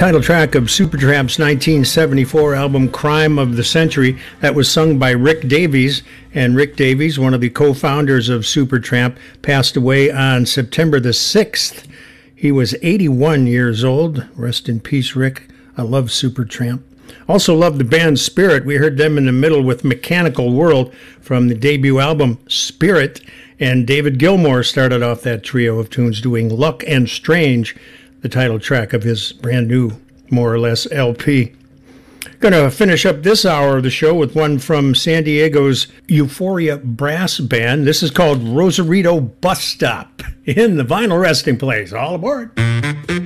Title track of Supertramp's 1974 album Crime of the Century. That was sung by Rick Davies. And Rick Davies, one of the co-founders of Supertramp, passed away on September the 6th. He was 81 years old. Rest in peace, Rick. I love Supertramp. Also love the band Spirit. We heard them in the middle with Mechanical World from the debut album Spirit. And David Gilmour started off that trio of tunes doing Luck and Strange, the title track of his brand new, more or less, LP. Going to finish up this hour of the show with one from San Diego's Euphoria Brass Band. This is called Rosarito Bus Stop in the Vinyl Resting Place. All aboard.